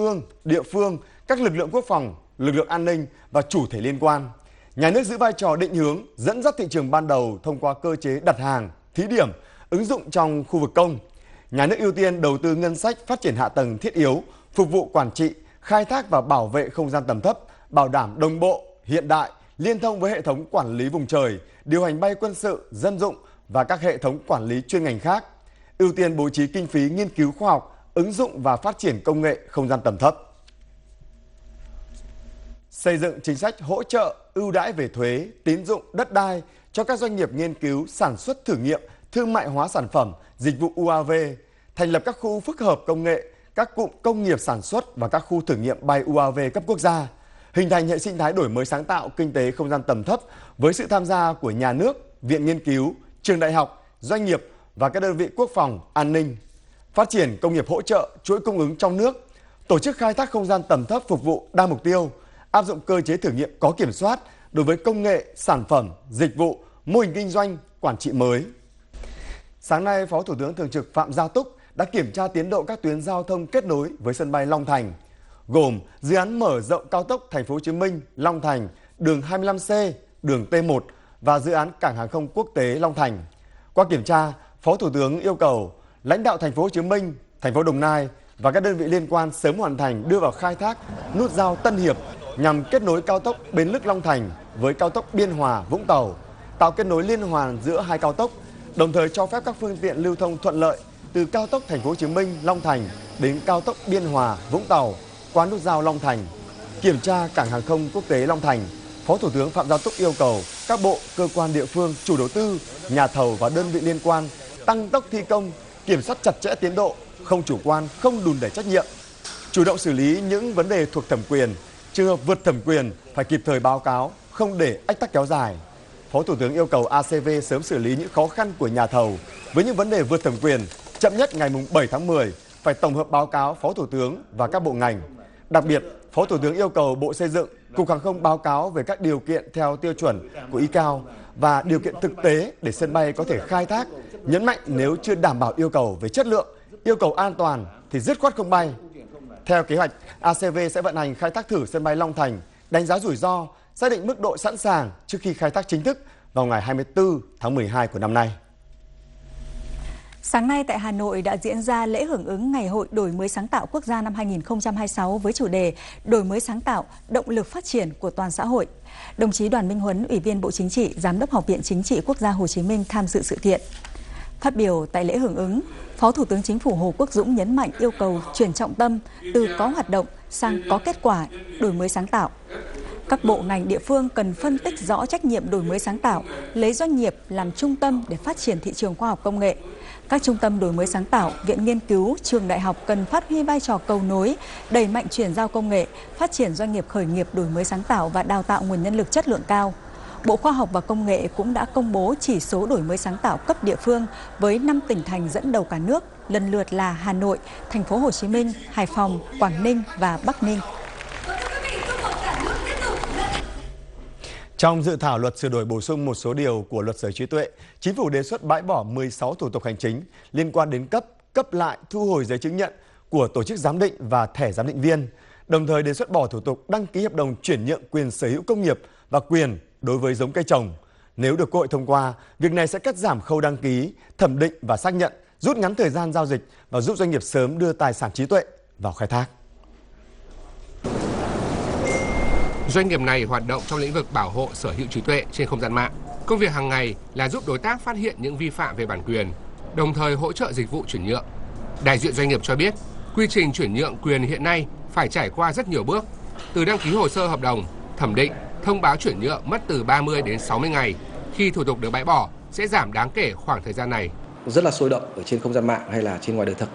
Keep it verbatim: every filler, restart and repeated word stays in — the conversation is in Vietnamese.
ương, địa phương, các lực lượng quốc phòng, lực lượng an ninh và chủ thể liên quan. Nhà nước giữ vai trò định hướng, dẫn dắt thị trường ban đầu thông qua cơ chế đặt hàng, thí điểm, ứng dụng trong khu vực công. Nhà nước ưu tiên đầu tư ngân sách phát triển hạ tầng thiết yếu, phục vụ quản trị, khai thác và bảo vệ không gian tầm thấp, bảo đảm đồng bộ, hiện đại, liên thông với hệ thống quản lý vùng trời, điều hành bay quân sự, dân dụng và các hệ thống quản lý chuyên ngành khác. Ưu tiên bố trí kinh phí nghiên cứu khoa học, ứng dụng và phát triển công nghệ không gian tầm thấp. Xây dựng chính sách hỗ trợ, ưu đãi về thuế, tín dụng, đất đai cho các doanh nghiệp nghiên cứu, sản xuất thử nghiệm, thương mại hóa sản phẩm, dịch vụ u a vê, thành lập các khu phức hợp công nghệ, các cụm công nghiệp sản xuất và các khu thử nghiệm bay u a vê cấp quốc gia, hình thành hệ sinh thái đổi mới sáng tạo kinh tế không gian tầm thấp với sự tham gia của nhà nước, viện nghiên cứu, trường đại học, doanh nghiệp và các đơn vị quốc phòng, an ninh, phát triển công nghiệp hỗ trợ, chuỗi cung ứng trong nước, tổ chức khai thác không gian tầm thấp phục vụ đa mục tiêu, áp dụng cơ chế thử nghiệm có kiểm soát đối với công nghệ, sản phẩm, dịch vụ, mô hình kinh doanh, quản trị mới. Sáng nay, Phó Thủ tướng Thường trực Phạm Gia Túc đã kiểm tra tiến độ các tuyến giao thông kết nối với sân bay Long Thành, gồm dự án mở rộng cao tốc Thành phố Hồ Chí Minh - Long Thành, đường hai mươi lăm C, đường T một và dự án cảng hàng không quốc tế Long Thành. Qua kiểm tra, Phó Thủ tướng yêu cầu lãnh đạo Thành phố Hồ Chí Minh, thành phố Đồng Nai và các đơn vị liên quan sớm hoàn thành đưa vào khai thác nút giao Tân Hiệp nhằm kết nối cao tốc Bến Lức - Long Thành với cao tốc Biên Hòa - Vũng Tàu, tạo kết nối liên hoàn giữa hai cao tốc, đồng thời cho phép các phương tiện lưu thông thuận lợi từ cao tốc Thành phố Hồ Chí Minh - Long Thành đến cao tốc Biên Hòa - Vũng Tàu qua nút giao Long Thành. Kiểm tra cảng hàng không quốc tế Long Thành, Phó Thủ tướng Phạm Gia Túc yêu cầu các bộ, cơ quan địa phương, chủ đầu tư, nhà thầu và đơn vị liên quan tăng tốc thi công, kiểm soát chặt chẽ tiến độ, không chủ quan, không đùn đẩy trách nhiệm, chủ động xử lý những vấn đề thuộc thẩm quyền, trường hợp vượt thẩm quyền phải kịp thời báo cáo, không để ách tắc kéo dài. Phó Thủ tướng yêu cầu a xê vê sớm xử lý những khó khăn của nhà thầu với những vấn đề vượt thẩm quyền, chậm nhất ngày bảy tháng mười phải tổng hợp báo cáo Phó Thủ tướng và các bộ ngành. Đặc biệt, Phó Thủ tướng yêu cầu Bộ Xây dựng, Cục Hàng không báo cáo về các điều kiện theo tiêu chuẩn của i cao và điều kiện thực tế để sân bay có thể khai thác, nhấn mạnh nếu chưa đảm bảo yêu cầu về chất lượng, yêu cầu an toàn thì dứt khoát không bay. Theo kế hoạch, a xê vê sẽ vận hành khai thác thử sân bay Long Thành, đánh giá rủi ro, xác định mức độ sẵn sàng trước khi khai thác chính thức vào ngày hai mươi tư tháng mười hai của năm nay. Sáng nay tại Hà Nội đã diễn ra lễ hưởng ứng Ngày hội Đổi mới sáng tạo quốc gia năm hai nghìn không trăm hai mươi sáu với chủ đề Đổi mới sáng tạo, động lực phát triển của toàn xã hội. Đồng chí Đoàn Minh Huấn, Ủy viên Bộ Chính trị, Giám đốc Học viện Chính trị Quốc gia Hồ Chí Minh tham dự sự kiện. Phát biểu tại lễ hưởng ứng, Phó Thủ tướng Chính phủ Hồ Quốc Dũng nhấn mạnh yêu cầu chuyển trọng tâm từ có hoạt động sang có kết quả, đổi mới sáng tạo. Các bộ ngành địa phương cần phân tích rõ trách nhiệm đổi mới sáng tạo, lấy doanh nghiệp làm trung tâm để phát triển thị trường khoa học công nghệ. Các trung tâm đổi mới sáng tạo, viện nghiên cứu, trường đại học cần phát huy vai trò cầu nối, đẩy mạnh chuyển giao công nghệ, phát triển doanh nghiệp khởi nghiệp đổi mới sáng tạo và đào tạo nguồn nhân lực chất lượng cao. Bộ Khoa học và Công nghệ cũng đã công bố chỉ số đổi mới sáng tạo cấp địa phương với năm tỉnh thành dẫn đầu cả nước, lần lượt là Hà Nội, Thành phố Hồ Chí Minh, Hải Phòng, Quảng Ninh và Bắc Ninh. Trong dự thảo luật sửa đổi bổ sung một số điều của luật sở hữu trí tuệ, Chính phủ đề xuất bãi bỏ mười sáu thủ tục hành chính liên quan đến cấp, cấp lại, thu hồi giấy chứng nhận của tổ chức giám định và thẻ giám định viên, đồng thời đề xuất bỏ thủ tục đăng ký hợp đồng chuyển nhượng quyền sở hữu công nghiệp và quyền đối với giống cây trồng. Nếu được Quốc hội thông qua, việc này sẽ cắt giảm khâu đăng ký, thẩm định và xác nhận, rút ngắn thời gian giao dịch và giúp doanh nghiệp sớm đưa tài sản trí tuệ vào khai thác. Doanh nghiệp này hoạt động trong lĩnh vực bảo hộ sở hữu trí tuệ trên không gian mạng. Công việc hàng ngày là giúp đối tác phát hiện những vi phạm về bản quyền, đồng thời hỗ trợ dịch vụ chuyển nhượng. Đại diện doanh nghiệp cho biết, quy trình chuyển nhượng quyền hiện nay phải trải qua rất nhiều bước, từ đăng ký hồ sơ hợp đồng, thẩm định, thông báo chuyển nhượng mất từ ba mươi đến sáu mươi ngày. Khi thủ tục được bãi bỏ sẽ giảm đáng kể khoảng thời gian này. Rất là sôi động ở trên không gian mạng hay là trên ngoài đời thực.